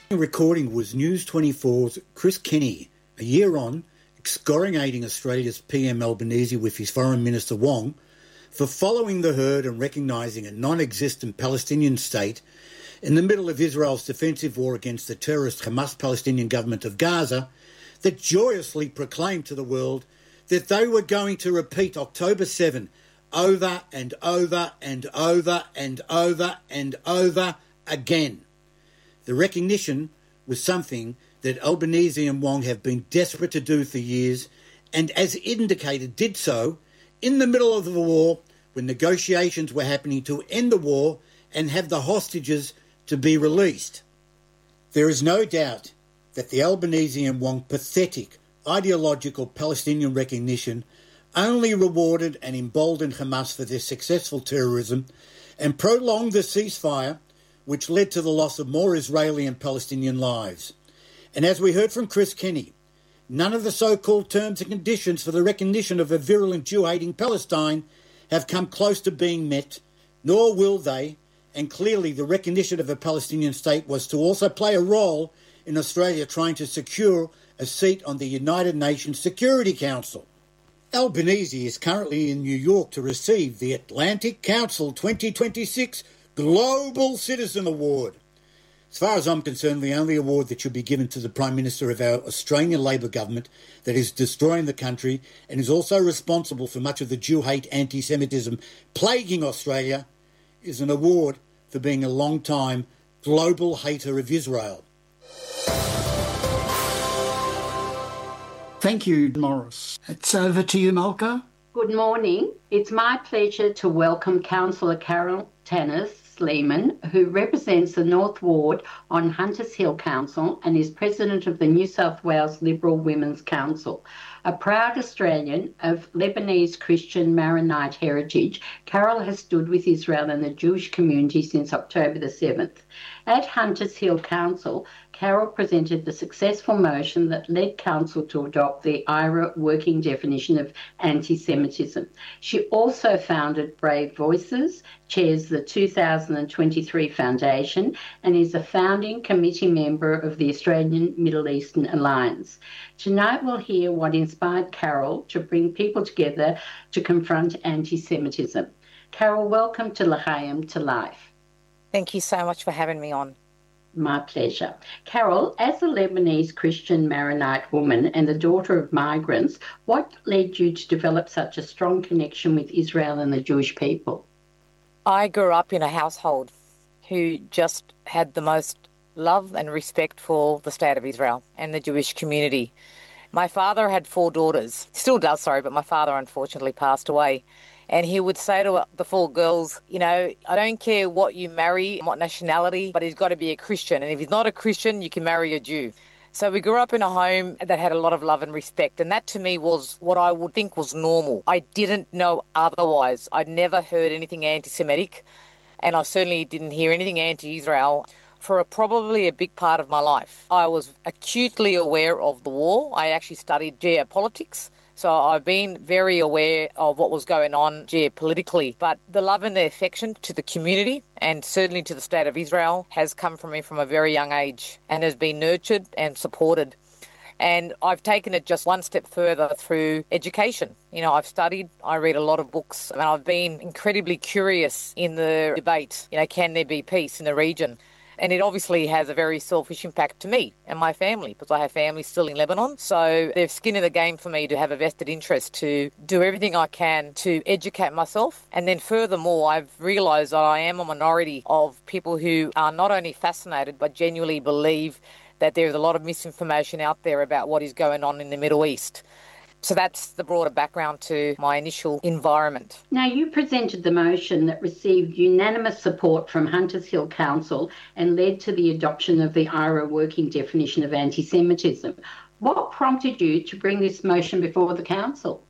The recording was News 24's Chris Kenny, a year on, excoriating Australia's PM Albanese with his Foreign Minister Wong for following the herd and recognising a non-existent Palestinian state in the middle of Israel's defensive war against the terrorist Hamas Palestinian government of Gaza that joyously proclaimed to the world that they were going to repeat October 7 over and over and over and over and over again. The recognition was something that Albanese and Wong have been desperate to do for years, and as indicated, did so in the middle of the war when negotiations were happening to end the war and have the hostages to be released. There is no doubt that the Albanese and Wong pathetic ideological Palestinian recognition only rewarded and emboldened Hamas for their successful terrorism and prolonged the ceasefire, which led to the loss of more Israeli and Palestinian lives. And as we heard from Chris Kenny, none of the so-called terms and conditions for the recognition of a virulent Jew-hating Palestine have come close to being met, nor will they, and clearly the recognition of a Palestinian state was to also play a role in Australia trying to secure a seat on the United Nations Security Council. Albanese is currently in New York to receive the Atlantic Council 2026 Global Citizen Award. As far as I'm concerned, the only award that should be given to the Prime Minister of our Australian Labor government that is destroying the country and is also responsible for much of the Jew-hate anti-Semitism plaguing Australia is an award for being a long-time global hater of Israel. Thank you, Morris. It's over to you, Malka. Good morning. It's my pleasure to welcome Councillor Carol Tanner-Sleeman, who represents the North Ward on Hunters Hill Council and is President of the New South Wales Liberal Women's Council. A proud Australian of Lebanese Christian Maronite heritage, Carol has stood with Israel and the Jewish community since October the 7th. At Hunters Hill Council, Carol presented the successful motion that led Council to adopt the IHRA working definition of anti-Semitism. She also founded Brave Voices, chairs the 2023 Foundation, and is a founding committee member of the Australian Middle Eastern Alliance. Tonight we'll hear what inspired Carol to bring people together to confront anti-Semitism. Carol, welcome to L'chaim to Life. Thank you so much for having me on. My pleasure. Carol, as a Lebanese Christian Maronite woman and the daughter of migrants, what led you to develop such a strong connection with Israel and the Jewish people? I grew up in a household who just had the most love and respect for the State of Israel and the Jewish community. My father had 4 daughters, still does, but my father unfortunately passed away. And he would say to the 4 girls, I don't care what you marry, what nationality, but he's got to be a Christian. And if he's not a Christian, you can marry a Jew. So we grew up in a home that had a lot of love and respect. And that to me was what I would think was normal. I didn't know otherwise. I'd never heard anything anti-Semitic. And I certainly didn't hear anything anti-Israel for probably a big part of my life. I was acutely aware of the war. I actually studied geopolitics. So I've been very aware of what was going on geopolitically. But the love and the affection to the community and certainly to the State of Israel has come from me from a very young age and has been nurtured and supported. And I've taken it just one step further through education. I've studied, I read a lot of books, and I've been incredibly curious in the debate. Can there be peace in the region? And it obviously has a very selfish impact to me and my family because I have family still in Lebanon. So there's skin in the game for me to have a vested interest to do everything I can to educate myself. And then furthermore, I've realised that I am a minority of people who are not only fascinated but genuinely believe that there's a lot of misinformation out there about what is going on in the Middle East. So that's the broader background to my initial environment. Now, you presented the motion that received unanimous support from Hunters Hill Council and led to the adoption of the IHRA working definition of anti-Semitism. What prompted you to bring this motion before the Council?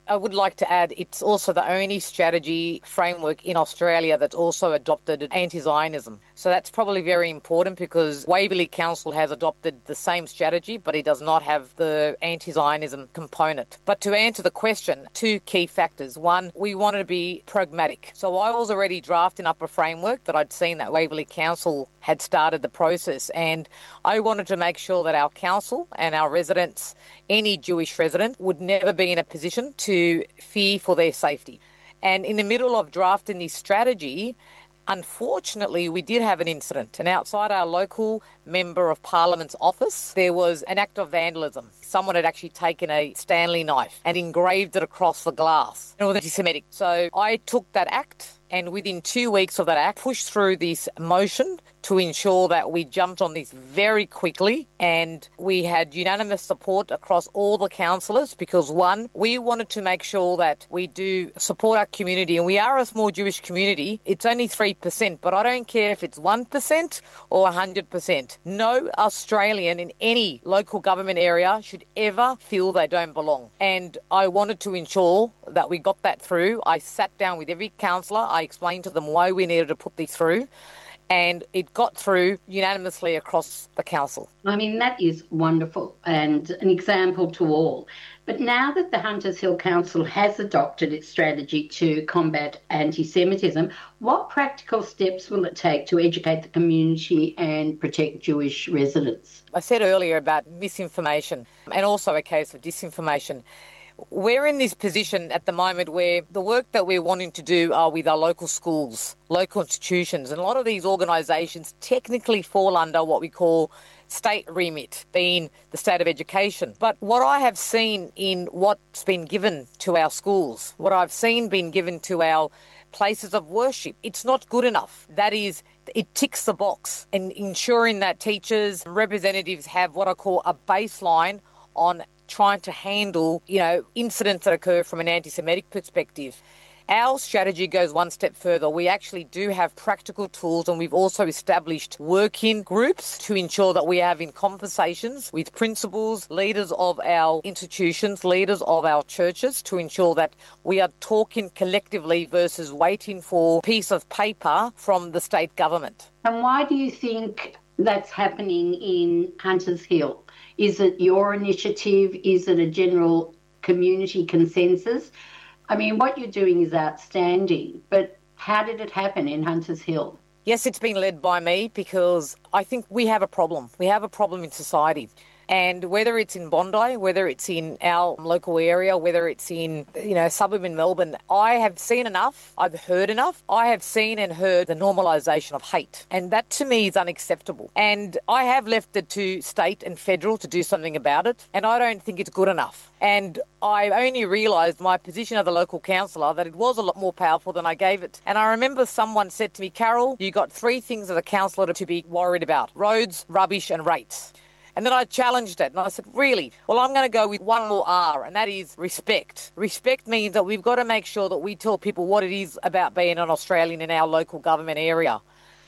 I would like to add it's also the only strategy framework in Australia that's also adopted anti-Zionism. So that's probably very important because Waverley Council has adopted the same strategy, but it does not have the anti-Zionism component. But to answer the question, two key factors. One, we wanted to be pragmatic. So I was already drafting up a framework that I'd seen that Waverley Council had started the process, and I wanted to make sure that our council and our residents, any Jewish resident, would never be in a position to fear for their safety. And in the middle of drafting this strategy, unfortunately, we did have an incident, and outside our local Member of Parliament's office, there was an act of vandalism. Someone had actually taken a Stanley knife and engraved it across the glass. It was anti-Semitic. So I took that act, and within 2 weeks of that act, pushed through this motion to ensure that we jumped on this very quickly, and we had unanimous support across all the councillors because, one, we wanted to make sure that we do support our community, and we are a small Jewish community. It's only 3%, but I don't care if it's 1% or 100%. No Australian in any local government area should ever feel they don't belong. And I wanted to ensure that we got that through. I sat down with every councillor. I explained to them why we needed to put this through, and it got through unanimously across the council. I mean, that is wonderful and an example to all. But now that the Hunters Hill Council has adopted its strategy to combat anti-Semitism, what practical steps will it take to educate the community and protect Jewish residents? I said earlier about misinformation and also a case of disinformation. We're in this position at the moment where the work that we're wanting to do are with our local schools, local institutions, and a lot of these organisations technically fall under what we call state remit, being the state of education. But what I have seen in what's been given to our schools, what I've seen being given to our places of worship, it's not good enough. That is, it ticks the box in ensuring that teachers and representatives have what I call a baseline on trying to handle, incidents that occur from an anti-Semitic perspective. Our strategy goes one step further. We actually do have practical tools, and we've also established working groups to ensure that we are having conversations with principals, leaders of our institutions, leaders of our churches, to ensure that we are talking collectively versus waiting for a piece of paper from the state government. And why do you think that's happening in Hunters Hill? Is it your initiative? Is it a general community consensus? I mean, what you're doing is outstanding, but how did it happen in Hunters Hill? Yes, it's been led by me because I think we have a problem. We have a problem in society. And whether it's in Bondi, whether it's in our local area, whether it's in, a suburb in Melbourne, I have seen enough, I've heard enough. I have seen and heard the normalisation of hate. And that to me is unacceptable. And I have left it to state and federal to do something about it. And I don't think it's good enough. And I only realised my position as a local councillor that it was a lot more powerful than I gave it. And I remember someone said to me, Carol, you got 3 things as a councillor to be worried about: roads, rubbish and rates. And then I challenged it and I said, really? Well, I'm going to go with one more R, and that is respect. Respect means that we've got to make sure that we tell people what it is about being an Australian in our local government area.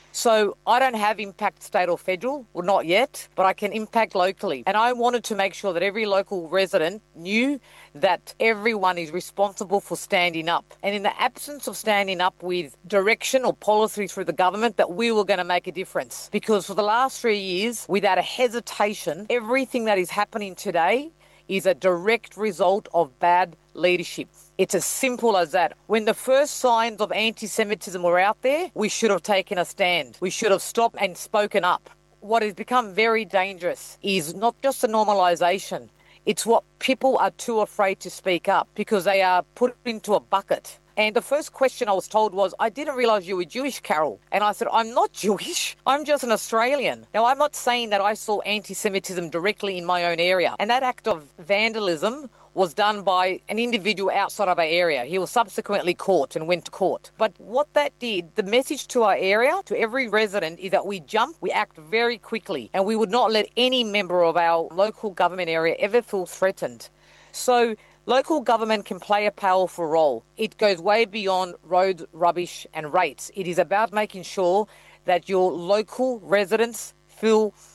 So I don't have impact state or federal, well, not yet, but I can impact locally. And I wanted to make sure that every local resident knew that everyone is responsible for standing up. And in the absence of standing up with direction or policy through the government, that we were going to make a difference. Because for the last 3 years, without a hesitation, everything that is happening today is a direct result of bad leadership. It's as simple as that. When the first signs of anti-Semitism were out there, we should have taken a stand. We should have stopped and spoken up. What has become very dangerous is not just the normalisation. It's what people are too afraid to speak up because they are put into a bucket. And the first question I was told was, I didn't realise you were Jewish, Carol. And I said, I'm not Jewish. I'm just an Australian. Now, I'm not saying that I saw anti-Semitism directly in my own area. And that act of vandalism was done by an individual outside of our area. He was subsequently caught and went to court. But what that did, the message to our area, to every resident, is that we jump, we act very quickly, and we would not let any member of our local government area ever feel threatened. So local government can play a powerful role. It goes way beyond roads, rubbish and rates. It is about making sure that your local residents feel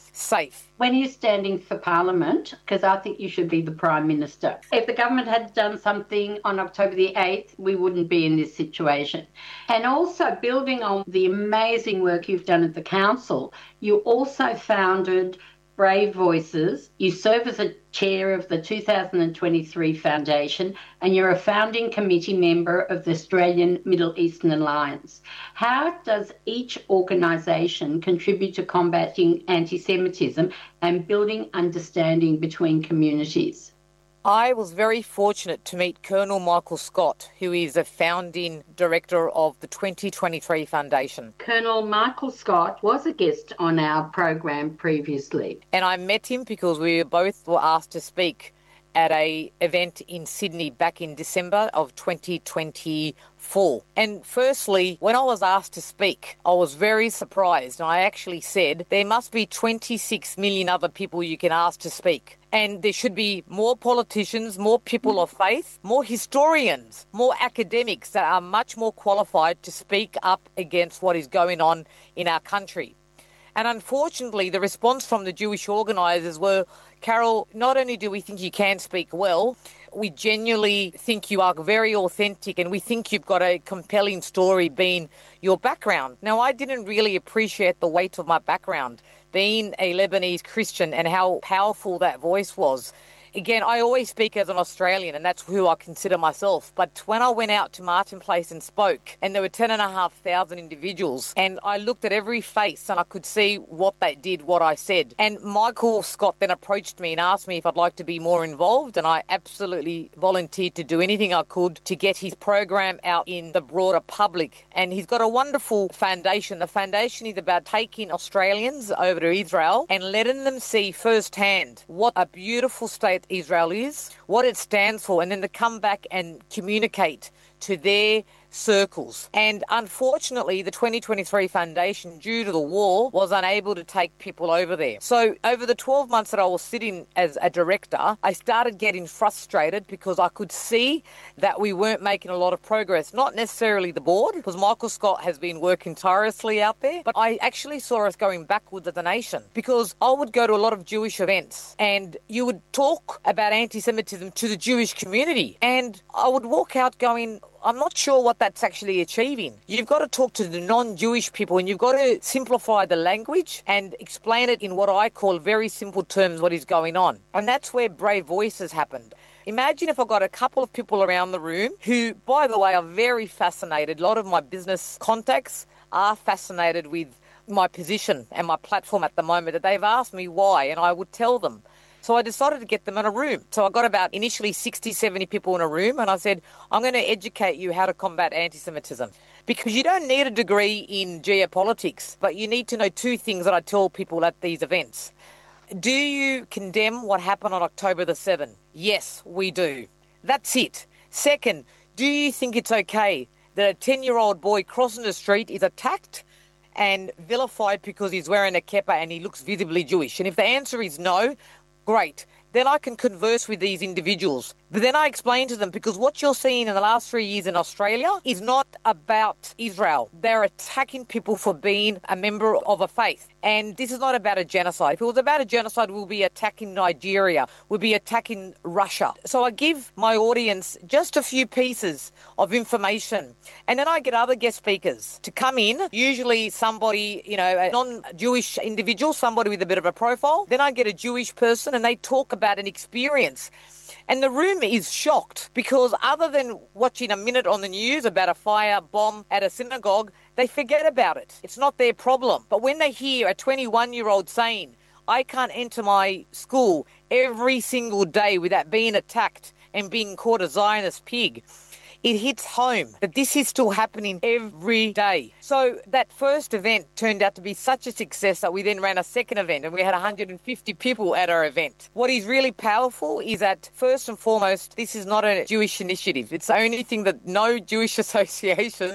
safe. When you're standing for Parliament, because I think you should be the Prime Minister. If the government had done something on October the 8th, we wouldn't be in this situation. And also, building on the amazing work you've done at the council, you also founded Brave Voices. You serve as a chair of the 2023 Foundation, and you're a founding committee member of the Australian Middle Eastern Alliance. How does each organisation contribute to combating anti-Semitism and building understanding between communities? I was very fortunate to meet Colonel Michael Scott, who is a founding director of the 2023 Foundation. Colonel Michael Scott was a guest on our program previously. And I met him because we both were asked to speak at an event in Sydney back in December of 2024. And firstly, when I was asked to speak, I was very surprised. And I actually said, there must be 26 million other people you can ask to speak. And there should be more politicians, more people of faith, more historians, more academics that are much more qualified to speak up against what is going on in our country. And unfortunately, the response from the Jewish organisers were, Carol, not only do we think you can speak well, we genuinely think you are very authentic and we think you've got a compelling story being your background. Now, I didn't really appreciate the weight of my background, being a Lebanese Christian, and how powerful that voice was. Again, I always speak as an Australian, and that's who I consider myself. But when I went out to Martin Place and spoke, and there were 10,500 individuals, and I looked at every face and I could see what they did, what I said. And Michael Scott then approached me and asked me if I'd like to be more involved, and I absolutely volunteered to do anything I could to get his program out in the broader public. And he's got a wonderful foundation. The foundation is about taking Australians over to Israel and letting them see firsthand what a beautiful state Israel is, what it stands for, and then to come back and communicate to their circles. And unfortunately, the 2023 Foundation, due to the war, was unable to take people over there. So over the 12 months that I was sitting as a director, I started getting frustrated because I could see that we weren't making a lot of progress. Not necessarily the board, because Michael Scott has been working tirelessly out there, but I actually saw us going backwards as a nation, because I would go to a lot of Jewish events and you would talk about anti-Semitism to the Jewish community, and I would walk out going, I'm not sure what that's actually achieving. You've got to talk to the non-Jewish people, and you've got to simplify the language and explain it in what I call very simple terms what is going on. And that's where Brave Voices happened. Imagine if I got a couple of people around the room who, by the way, are very fascinated. A lot of my business contacts are fascinated with my position and my platform at the moment, that they've asked me why, and I would tell them. So I decided to get them in a room. So I got about initially 60, 70 people in a room, and I said, I'm going to educate you how to combat anti-Semitism. Because you don't need a degree in geopolitics, but you need to know two things that I tell people at these events. Do you condemn what happened on October the 7th? Yes, we do. That's it. Second, do you think it's okay that a 10-year-old boy crossing the street is attacked and vilified because he's wearing a kippah and he looks visibly Jewish? And if the answer is no, great. Then I can converse with these individuals. But then I explain to them, because what you're seeing in the last 3 years in Australia is not about Israel. They're attacking people for being a member of a faith. And this is not about a genocide. If it was about a genocide, we'll be attacking Nigeria. We'll be attacking Russia. So I give my audience just a few pieces of information. And then I get other guest speakers to come in, usually somebody, a non-Jewish individual, somebody with a bit of a profile. Then I get a Jewish person and they talk about an experience. And the room is shocked, because other than watching a minute on the news about a fire bomb at a synagogue, they forget about it. It's not their problem. But when they hear a 21-year-old saying, I can't enter my school every single day without being attacked and being called a Zionist pig, it hits home that this is still happening every day. So that first event turned out to be such a success that we then ran a second event and we had 150 people at our event. What is really powerful is that, first and foremost, this is not a Jewish initiative. It's the only thing that no Jewish association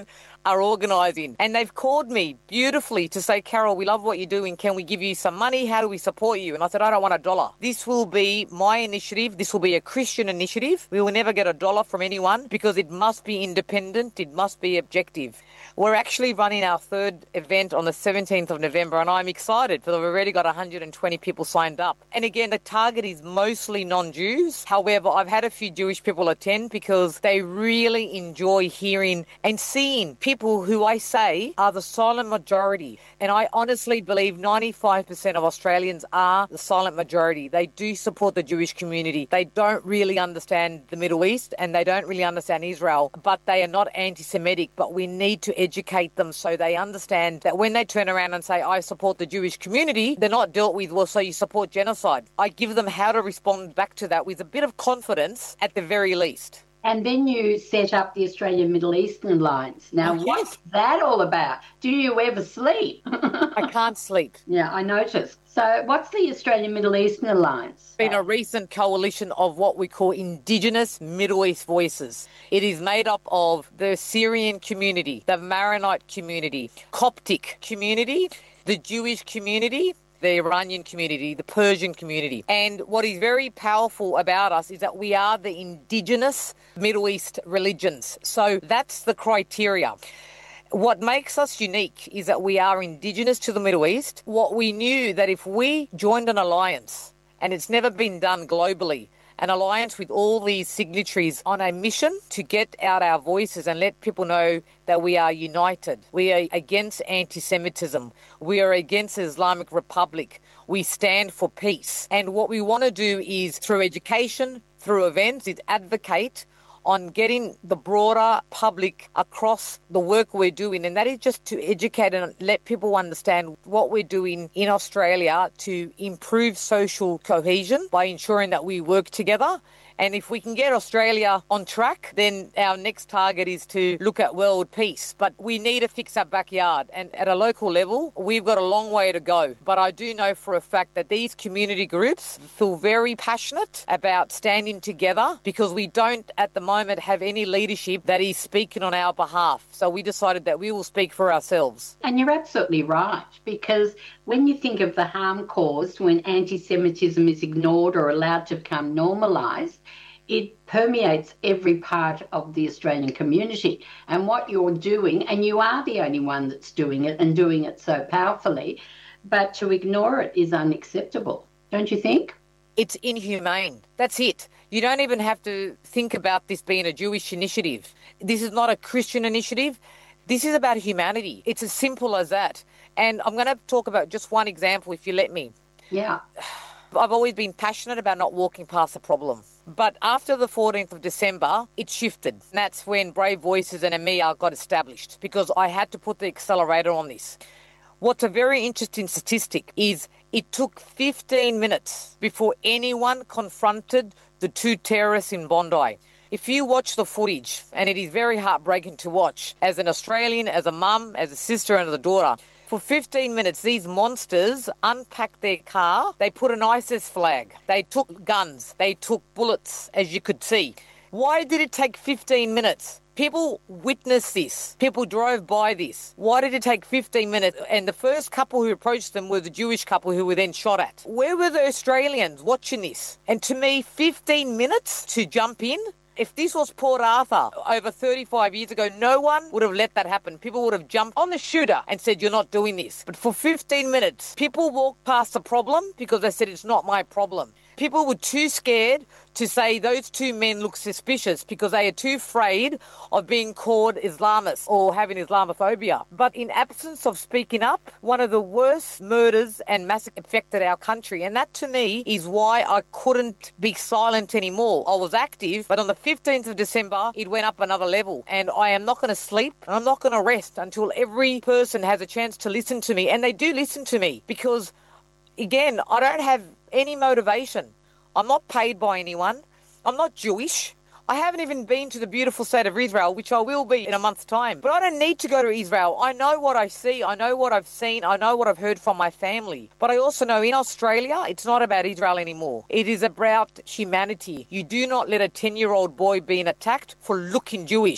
are organising. And they've called me beautifully to say, Carol, we love what you're doing. Can we give you some money? How do we support you? And I said, I don't want $1. This will be my initiative. This will be a Christian initiative. We will never get $1 from anyone because it must be independent. It must be objective. We're actually running our third event on the 17th of November, and I'm excited because we've already got 120 people signed up. And again, the target is mostly non-Jews. However, I've had a few Jewish people attend because they really enjoy hearing and seeing people who I say are the silent majority. And I honestly believe 95% of Australians are the silent majority. They do support the Jewish community. They don't really understand the Middle East and they don't really understand Israel, but they are not anti-Semitic. But we need to educate them so they understand that when they turn around and say, I support the Jewish community, they're not dealt with, well, so you support genocide. I give them how to respond back to that with a bit of confidence at the very least. And then you set up the Australian Middle Eastern Alliance. Now, what's that all about? Do you ever sleep? I can't sleep. Yeah, I noticed. So what's the Australian Middle Eastern Alliance? It's been a recent coalition of what we call Indigenous Middle East voices. It is made up of the Syrian community, the Maronite community, Coptic community, the Jewish community, the Iranian community, the Persian community. And what is very powerful about us is that we are the indigenous Middle East religions. So that's the criteria. What makes us unique is that we are indigenous to the Middle East. What we knew that if we joined an alliance, and it's never been done globally, an alliance with all these signatories on a mission to get out our voices and let people know that we are united. We are against anti-Semitism. We are against the Islamic Republic. We stand for peace. And what we want to do is, through education, through events, is advocate on getting the broader public across the work we're doing, and that is just to educate and let people understand what we're doing in Australia to improve social cohesion by ensuring that we work together. And if we can get Australia on track, then our next target is to look at world peace. But we need to fix our backyard. And at a local level, we've got a long way to go. But I do know for a fact that these community groups feel very passionate about standing together because we don't at the moment have any leadership that is speaking on our behalf. So we decided that we will speak for ourselves. And you're absolutely right, because when you think of the harm caused when anti-Semitism is ignored or allowed to become normalised, it permeates every part of the Australian community. And what you're doing, and you are the only one that's doing it and doing it so powerfully, but to ignore it is unacceptable, don't you think? It's inhumane. That's it. You don't even have to think about this being a Jewish initiative. This is not a Christian initiative. This is about humanity. It's as simple as that. And I'm going to talk about just one example, if you let me. Yeah. I've always been passionate about not walking past the problem. But after the 14th of December, it shifted. And that's when Brave Voices and EMEA got established because I had to put the accelerator on this. What's a very interesting statistic is it took 15 minutes before anyone confronted the two terrorists in Bondi. If you watch the footage, and it is very heartbreaking to watch, as an Australian, as a mum, as a sister and as a daughter, for 15 minutes, these monsters unpacked their car. They put an ISIS flag. They took guns. They took bullets, as you could see. Why did it take 15 minutes? People witnessed this. People drove by this. Why did it take 15 minutes? And the first couple who approached them were the Jewish couple who were then shot at. Where were the Australians watching this? And to me, 15 minutes to jump in? If this was Port Arthur over 35 years ago, no one would have let that happen. People would have jumped on the shooter and said, you're not doing this. But for 15 minutes, people walked past the problem because they said, it's not my problem. People were too scared to say those two men look suspicious because they are too afraid of being called Islamists or having Islamophobia. But in absence of speaking up, one of the worst murders and massacres affected our country. And that to me is why I couldn't be silent anymore. I was active, but on the 15th of December, it went up another level. And I am not going to sleep and I'm not going to rest until every person has a chance to listen to me. And they do listen to me because, again, I don't have any motivation. I'm not paid by anyone. I'm not Jewish. I haven't even been to the beautiful state of Israel, which I will be in a month's time. But I don't need to go to Israel. I know what I see. I know what I've seen. I know what I've heard from my family. But I also know in Australia, it's not about Israel anymore. It is about humanity. You do not let a 10-year-old boy being attacked for looking Jewish.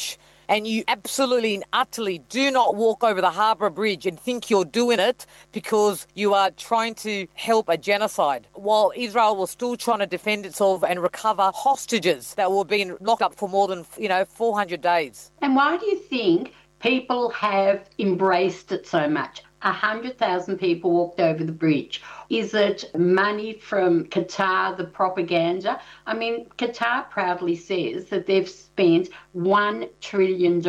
And you absolutely and utterly do not walk over the Harbour Bridge and think you're doing it because you are trying to help a genocide, while Israel was still trying to defend itself and recover hostages that were being locked up for more than 400 days. And why do you think people have embraced it so much? 100,000 people walked over the bridge. Is it money from Qatar, the propaganda? I mean, Qatar proudly says that they've spent $1 trillion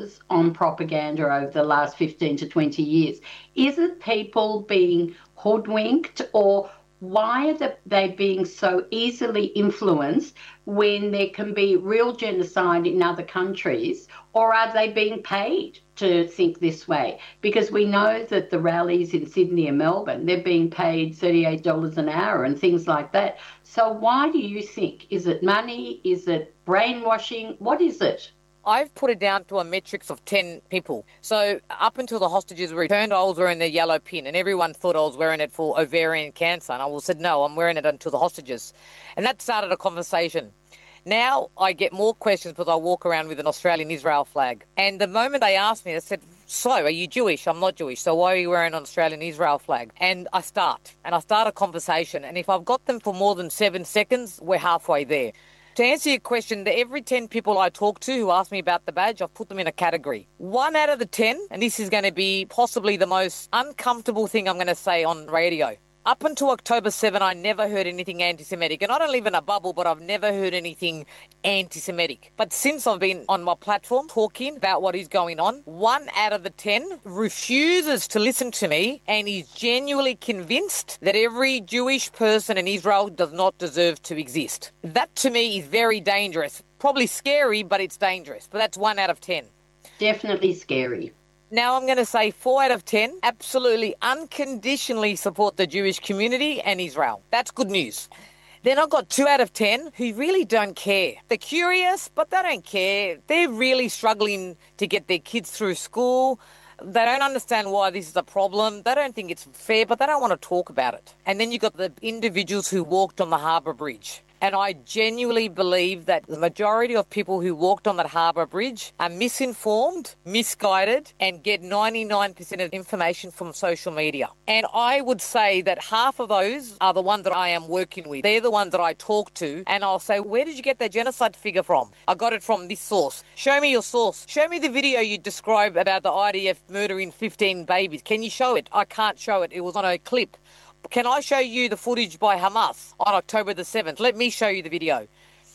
on propaganda over the last 15 to 20 years. Is it people being hoodwinked, or why are they being so easily influenced when there can be real genocide in other countries, or are they being paid to think this way? Because we know that the rallies in Sydney and Melbourne, they're being paid $38 an hour and things like that. So why do you think? Is it money? Is it brainwashing? What is it? I've put it down to a metrics of 10 people. So up until the hostages were returned, I was wearing the yellow pin, and everyone thought I was wearing it for ovarian cancer. And I said, no, I'm wearing it until the hostages. And that started a conversation. Now I get more questions because I walk around with an Australian Israel flag. And the moment they asked me, they said, so are you Jewish? I'm not Jewish. So why are you wearing an Australian Israel flag? And I start a conversation. And if I've got them for more than 7 seconds, we're halfway there. To answer your question, every 10 people I talk to who ask me about the badge, I've put them in a category. 1 out of the 10, and this is going to be possibly the most uncomfortable thing I'm going to say on radio. Up until October 7, I never heard anything anti-Semitic. And I don't live in a bubble, but I've never heard anything anti-Semitic. But since I've been on my platform talking about what is going on, 1 out of the 10 refuses to listen to me and is genuinely convinced that every Jewish person in Israel does not deserve to exist. That to me is very dangerous. Probably scary, but it's dangerous. But that's 1 out of 10. Definitely scary. Now I'm going to say 4 out of 10 absolutely unconditionally support the Jewish community and Israel. That's good news. Then I've got 2 out of 10 who really don't care. They're curious, but they don't care. They're really struggling to get their kids through school. They don't understand why this is a problem. They don't think it's fair, but they don't want to talk about it. And then you've got the individuals who walked on the Harbour Bridge. And I genuinely believe that the majority of people who walked on that Harbour Bridge are misinformed, misguided, and get 99% of information from social media. And I would say that half of those are the ones that I am working with. They're the ones that I talk to, and I'll say, where did you get that genocide figure from? I got it from this source. Show me your source. Show me the video you described about the IDF murdering 15 babies. Can you show it? I can't show it. It was on a clip. Can I show you the footage by Hamas on October the 7th? Let me show you the video.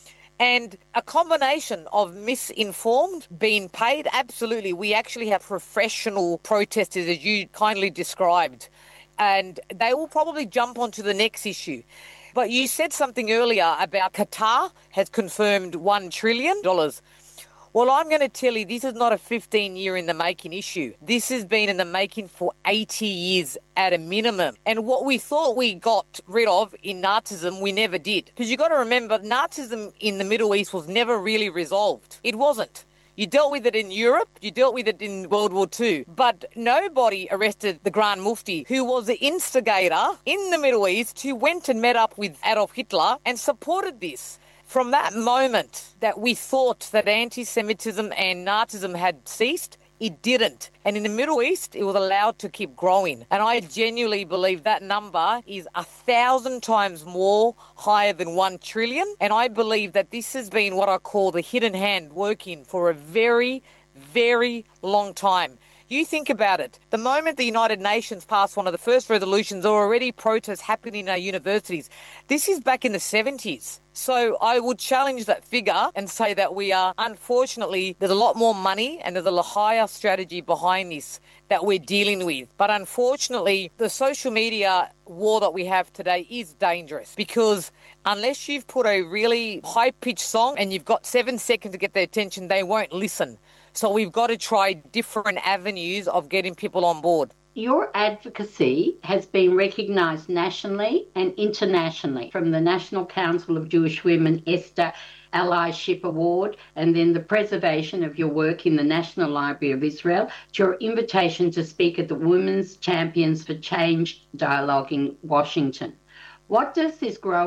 And a combination of misinformed, being paid, absolutely. We actually have professional protesters, as you kindly described, and they will probably jump onto the next issue. But you said something earlier about Qatar has confirmed $1 trillion. Well, I'm going to tell you, this is not a 15-year in the making issue. This has been in the making for 80 years at a minimum. And what we thought we got rid of in Nazism, we never did. Because you've got to remember, Nazism in the Middle East was never really resolved. It wasn't. You dealt with it in Europe, you dealt with it in World War II, but nobody arrested the Grand Mufti, who was the instigator in the Middle East, who went and met up with Adolf Hitler and supported this. From that moment that we thought that anti-Semitism and Nazism had ceased, it didn't. And in the Middle East, it was allowed to keep growing. And I genuinely believe that number is 1,000 times more higher than 1 trillion. And I believe that this has been what I call the hidden hand working for a very, very long time. You think about it. The moment the United Nations passed one of the first resolutions, there were already protests happening in our universities. This is back in the 70s. So I would challenge that figure and say that we are, unfortunately, there's a lot more money and there's a higher strategy behind this that we're dealing with. But unfortunately, the social media war that we have today is dangerous because unless you've put a really high-pitched song and you've got 7 seconds to get their attention, they won't listen. So we've got to try different avenues of getting people on board. Your advocacy has been recognised nationally and internationally, from the National Council of Jewish Women ESTA Allyship Award, and then the preservation of your work in the National Library of Israel, to your invitation to speak at the Women's Champions for Change Dialogue in Washington. What does this growing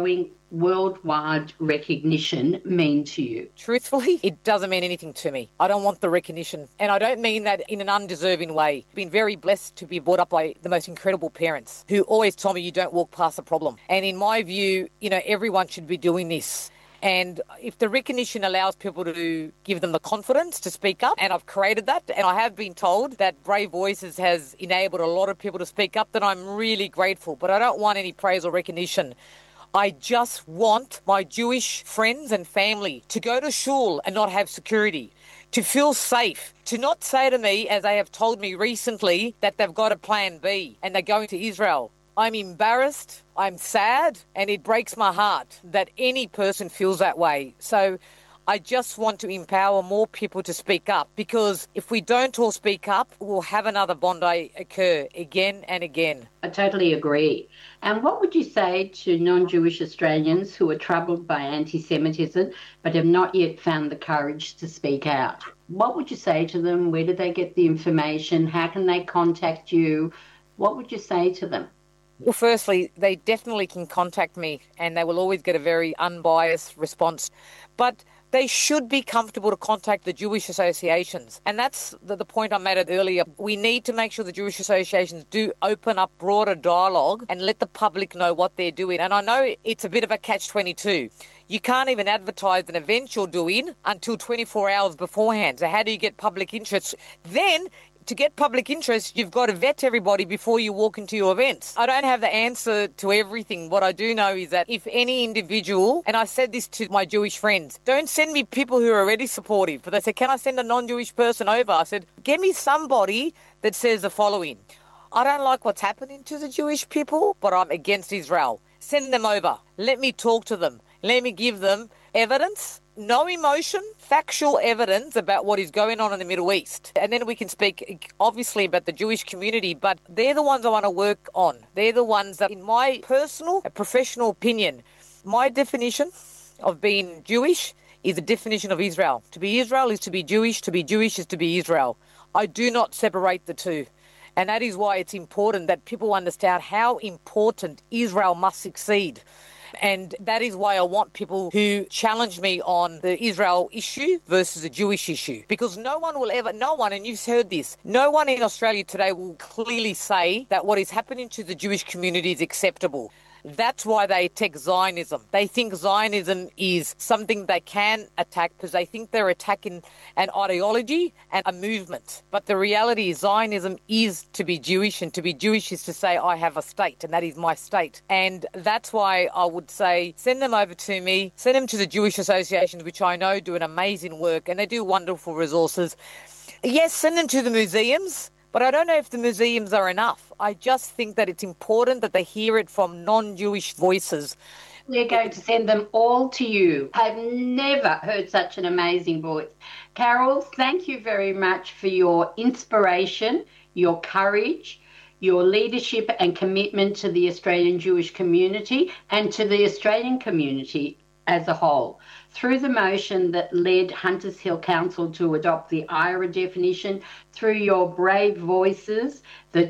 worldwide recognition mean to you? Truthfully, it doesn't mean anything to me. I don't want the recognition. And I don't mean that in an undeserving way. I've been very blessed to be brought up by the most incredible parents who always told me you don't walk past a problem. And in my view, everyone should be doing this. And if the recognition allows people to give them the confidence to speak up, and I've created that, and I have been told that Brave Voices has enabled a lot of people to speak up, then I'm really grateful. But I don't want any praise or recognition. I just want my Jewish friends and family to go to shul and not have security, to feel safe, to not say to me, as they have told me recently, that they've got a plan B and they're going to Israel. I'm embarrassed, I'm sad, and it breaks my heart that any person feels that way. So I just want to empower more people to speak up, because if we don't all speak up, we'll have another Bondi occur again and again. I totally agree. And what would you say to non-Jewish Australians who are troubled by anti-Semitism but have not yet found the courage to speak out? What would you say to them? Where do they get the information? How can they contact you? What would you say to them? Well, firstly, they definitely can contact me and they will always get a very unbiased response. But they should be comfortable to contact the Jewish associations. And that's the point I made earlier. We need to make sure the Jewish associations do open up broader dialogue and let the public know what they're doing. And I know it's a bit of a catch-22. You can't even advertise an event you're doing until 24 hours beforehand. So how do you get public interest? Then, to get public interest, you've got to vet everybody before you walk into your events. I don't have the answer to everything. What I do know is that if any individual, and I said this to my Jewish friends, don't send me people who are already supportive. But they said, can I send a non-Jewish person over? I said, get me somebody that says the following: I don't like what's happening to the Jewish people, but I'm against Israel. Send them over. Let me talk to them. Let me give them evidence, no emotion, factual evidence about what is going on in the Middle East. And then we can speak, obviously, about the Jewish community, but they're the ones I want to work on. They're the ones that, in my personal and professional opinion, my definition of being Jewish is the definition of Israel. To be Israel is to be Jewish is to be Israel. I do not separate the two. And that is why it's important that people understand how important Israel must succeed. And that is why I want people who challenge me on the Israel issue versus the Jewish issue. Because no one, and you've heard this, no one in Australia today will clearly say that what is happening to the Jewish community is acceptable. That's why they attack Zionism. They think Zionism is something they can attack because they think they're attacking an ideology and a movement. But the reality is Zionism is to be Jewish, and to be Jewish is to say I have a state, and that is my state. And that's why I would say send them over to me, send them to the Jewish associations, which I know do an amazing work, and they do wonderful resources. Yes, send them to the museums. But I don't know if the museums are enough. I just think that it's important that they hear it from non-Jewish voices. We're going to send them all to you. I've never heard such an amazing voice. Carol, thank you very much for your inspiration, your courage, your leadership and commitment to the Australian Jewish community and to the Australian community as a whole. Through the motion that led Hunters Hill Council to adopt the IRA definition, through your Brave Voices, the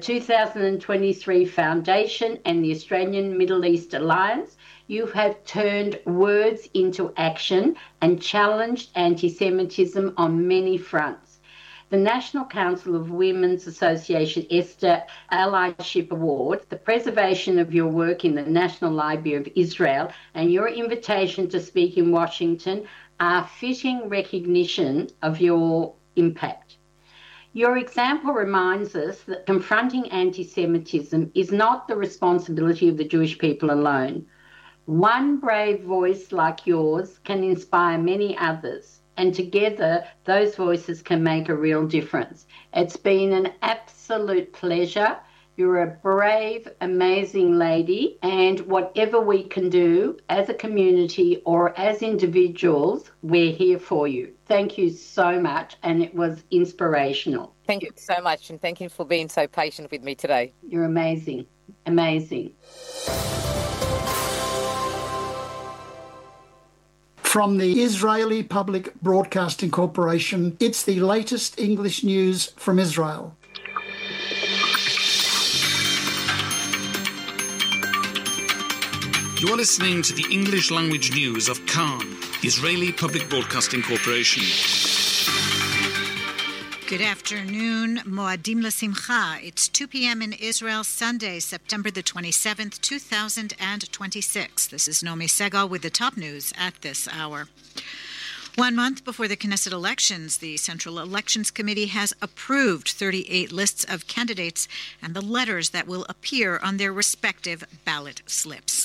2023 Foundation and the Australian Middle East Alliance, you have turned words into action and challenged anti-Semitism on many fronts. The National Council of Women's Association Esther Allyship Award, the preservation of your work in the National Library of Israel, and your invitation to speak in Washington are fitting recognition of your impact. Your example reminds us that confronting anti-Semitism is not the responsibility of the Jewish people alone. One brave voice like yours can inspire many others. And together, those voices can make a real difference. It's been an absolute pleasure. You're a brave, amazing lady. And whatever we can do as a community or as individuals, we're here for you. Thank you so much. And it was inspirational. Thank you so much. And thank you for being so patient with me today. You're amazing. Amazing. From the Israeli Public Broadcasting Corporation, it's the latest English news from Israel. You are listening to the English language news of Khan, the Israeli Public Broadcasting Corporation. Good afternoon. Moadim L'Simcha. It's 2 p.m. in Israel, Sunday, September the 27th, 2026. This is Nomi Segal with the top news at this hour. 1 month before the Knesset elections, the Central Elections Committee has approved 38 lists of candidates and the letters that will appear on their respective ballot slips.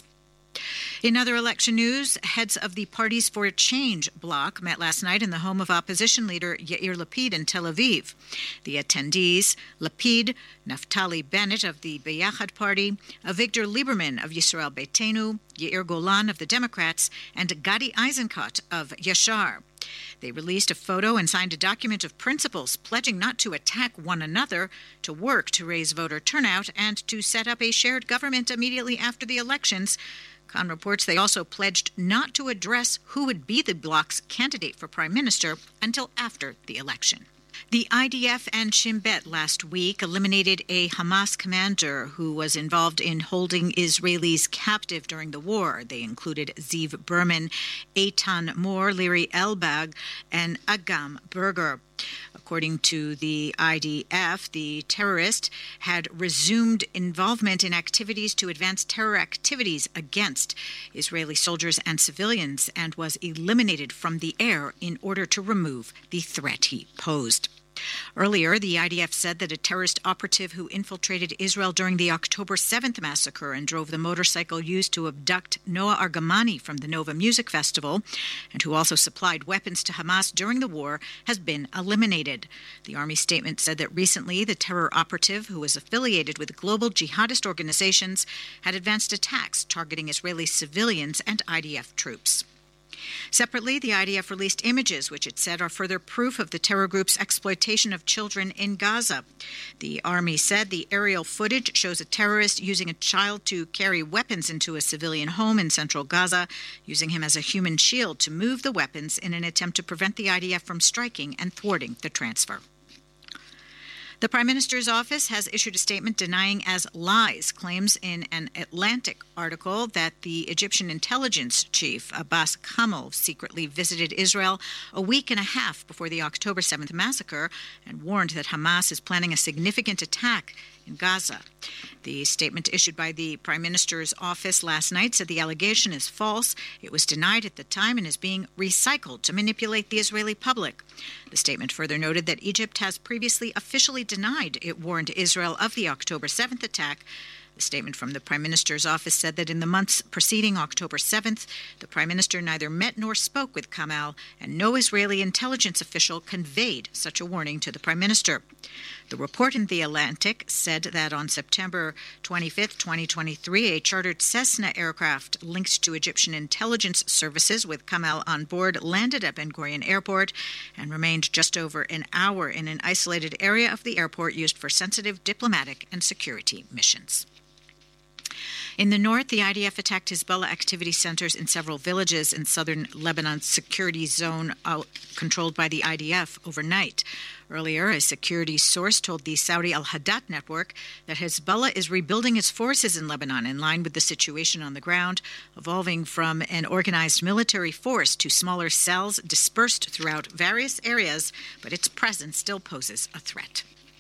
In other election news, heads of the Parties for Change bloc met last night in the home of opposition leader Yair Lapid in Tel Aviv. The attendees, Lapid, Naftali Bennett of the Beyachad Party, Avigdor Lieberman of Yisrael Beitenu, Yair Golan of the Democrats, and Gadi Eisenkot of Yashar. They released a photo and signed a document of principles pledging not to attack one another, to work to raise voter turnout, and to set up a shared government immediately after the elections. Khan reports they also pledged not to address who would be the bloc's candidate for prime minister until after the election. The IDF and Shin Bet last week eliminated a Hamas commander who was involved in holding Israelis captive during the war. They included Ziv Berman, Eitan Mor, Liri Elbag, and Agam Berger. According to the IDF, the terrorist had resumed involvement in activities to advance terror activities against Israeli soldiers and civilians and was eliminated from the air in order to remove the threat he posed. Earlier, the IDF said that a terrorist operative who infiltrated Israel during the October 7th massacre and drove the motorcycle used to abduct Noah Argamani from the Nova Music Festival, and who also supplied weapons to Hamas during the war, has been eliminated. The Army statement said that recently the terror operative, who was affiliated with global jihadist organizations, had advanced attacks targeting Israeli civilians and IDF troops. Separately, the IDF released images which it said are further proof of the terror group's exploitation of children in Gaza. The army said the aerial footage shows a terrorist using a child to carry weapons into a civilian home in central Gaza, using him as a human shield to move the weapons in an attempt to prevent the IDF from striking and thwarting the transfer. The Prime Minister's office has issued a statement denying as lies claims in an Atlantic article that the Egyptian intelligence chief, Abbas Kamel, secretly visited Israel a week and a half before the October 7th massacre and warned that Hamas is planning a significant attack in Gaza. The statement issued by the Prime Minister's office last night said the allegation is false. It was denied at the time and is being recycled to manipulate the Israeli public. The statement further noted that Egypt has previously officially denied it warned Israel of the October 7th attack. The statement from the Prime Minister's office said that in the months preceding October 7th, the Prime Minister neither met nor spoke with Kamel, and no Israeli intelligence official conveyed such a warning to the Prime Minister. The report in The Atlantic said that on September 25, 2023, a chartered Cessna aircraft linked to Egyptian intelligence services with Kamel on board landed at Ben Gurion Airport and remained just over an hour in an isolated area of the airport used for sensitive diplomatic and security missions. In the north, the IDF attacked Hezbollah activity centers in several villages in southern Lebanon's security zone controlled by the IDF overnight. Earlier, a security source told the Saudi Al-Hadat network that Hezbollah is rebuilding its forces in Lebanon in line with the situation on the ground, evolving from an organized military force to smaller cells dispersed throughout various areas, but its presence still poses a threat.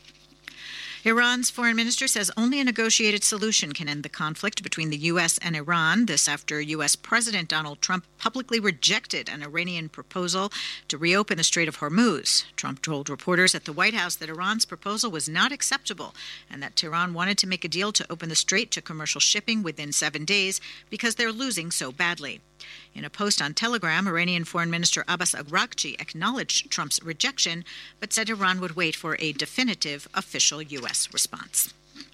Iran's foreign minister says only a negotiated solution can end the conflict between the U.S. and Iran. This after U.S. President Donald Trump publicly rejected an Iranian proposal to reopen the Strait of Hormuz. Trump told reporters at the White House that Iran's proposal was not acceptable and that Tehran wanted to make a deal to open the strait to commercial shipping within 7 days because they're losing so badly. In a post on Telegram, Iranian Foreign Minister Abbas Araghchi acknowledged Trump's rejection, but said Iran would wait for a definitive official U.S. response.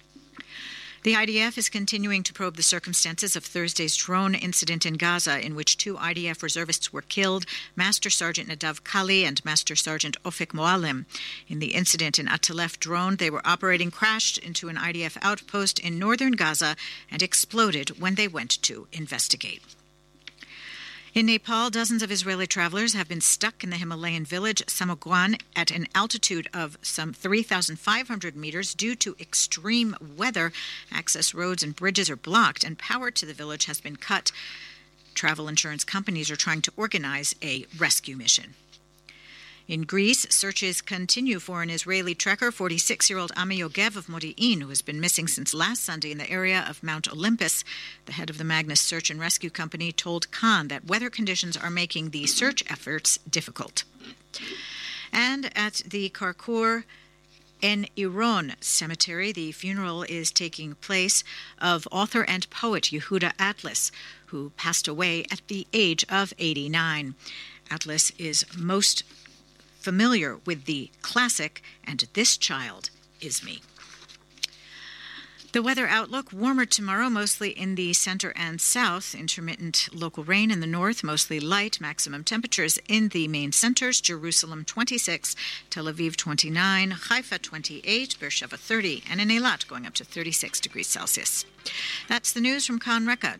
The IDF is continuing to probe the circumstances of Thursday's drone incident in Gaza, in which 2 IDF reservists were killed, Master Sergeant Nadav Kali and Master Sergeant Ofek Moalem. In the incident, an Atalef drone they were operating crashed into an IDF outpost in northern Gaza and exploded when they went to investigate. In Nepal, dozens of Israeli travelers have been stuck in the Himalayan village Samogwan at an altitude of some 3,500 meters due to extreme weather. Access roads and bridges are blocked, and power to the village has been cut. Travel insurance companies are trying to organize a rescue mission. In Greece, searches continue for an Israeli trekker, 46-year-old Ami Yogev of Modi'in, who has been missing since last Sunday in the area of Mount Olympus. The head of the Magnus Search and Rescue Company told Khan that weather conditions are making the search efforts difficult. And at the Karkur En Iron Cemetery, the funeral is taking place of author and poet Yehuda Atlas, who passed away at the age of 89. Atlas is most familiar with the classic "And This Child Is Me." The weather outlook: warmer tomorrow, mostly in the center and south. Intermittent local rain in the north, mostly light. Maximum temperatures in the main centers: Jerusalem 26, Tel Aviv 29, Haifa 28, Beersheba 30, and in Eilat going up to 36 degrees Celsius. That's the news from Kan Reka.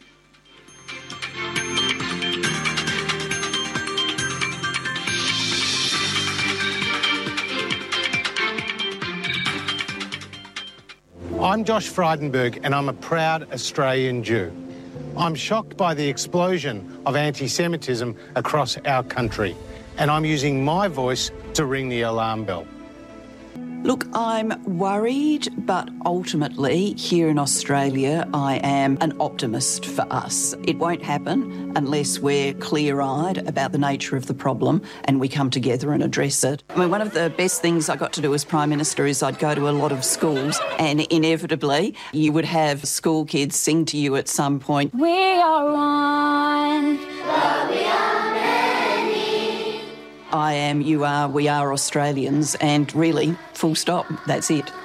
I'm Josh Frydenberg, and I'm a proud Australian Jew. I'm shocked by the explosion of anti-Semitism across our country, and I'm using my voice to ring the alarm bell. Look, I'm worried, but ultimately, here in Australia, I am an optimist for us. It won't happen unless we're clear-eyed about the nature of the problem and we come together and address it. I mean, one of the best things I got to do as Prime Minister is I'd go to a lot of schools, and inevitably you would have school kids sing to you at some point, "We are one, but we are many. I am, you are, we are Australians, and really, full stop, that's it.